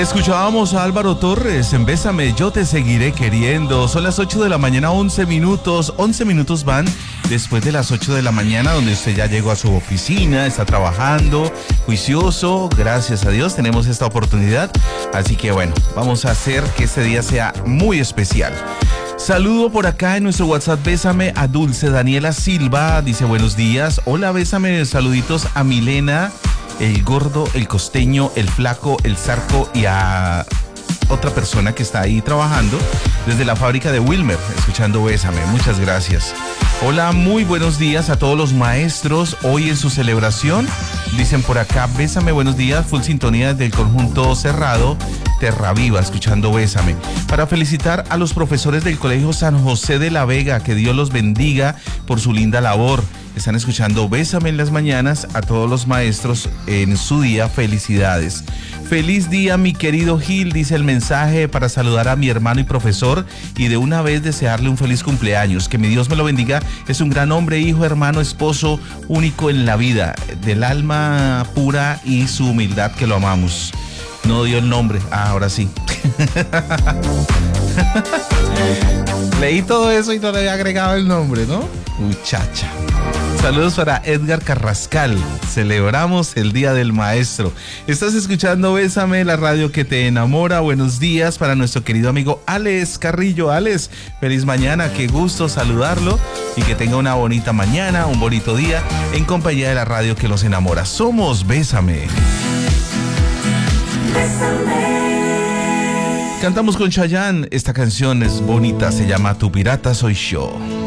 Escuchábamos a Álvaro Torres en Bésame, yo te seguiré queriendo. Son las 8 de la mañana, 11 minutos. 11 minutos van después de las 8 de la mañana, donde usted ya llegó a su oficina, está trabajando, juicioso. Gracias a Dios tenemos esta oportunidad. Así que bueno, vamos a hacer que este día sea muy especial. Saludo por acá en nuestro WhatsApp Bésame a Dulce Daniela Silva. Dice buenos días. Hola, Bésame. Saluditos a Milena, el gordo, el costeño, el flaco, el zarco y a otra persona que está ahí trabajando desde la fábrica de Wilmer, escuchando Bésame. Muchas gracias. Hola, muy buenos días a todos los maestros hoy en su celebración. Dicen por acá, Bésame, buenos días, full sintonía del conjunto cerrado Terra Viva, escuchando Bésame. Para felicitar a los profesores del Colegio San José de la Vega, que Dios los bendiga por su linda labor. Están escuchando Bésame en las mañanas. A todos los maestros en su día, felicidades. Feliz día, mi querido Gil, dice el mensaje para saludar a mi hermano y profesor y de una vez desearle un feliz cumpleaños. Que mi Dios me lo bendiga. Es un gran hombre, hijo, hermano, esposo, único en la vida, del alma pura y su humildad, que lo amamos. No dio el nombre. Ahora sí. Leí todo eso y no le había agregado el nombre, ¿no? Muchacha. Saludos para Edgar Carrascal. Celebramos el Día del Maestro. Estás escuchando Bésame, la radio que te enamora. Buenos días para nuestro querido amigo Alex Carrillo. Alex, feliz mañana. Qué gusto saludarlo y que tenga una bonita mañana, un bonito día en compañía de la radio que los enamora. Somos Bésame. Cantamos con Chayanne. Esta canción es bonita, se llama Tu pirata soy yo.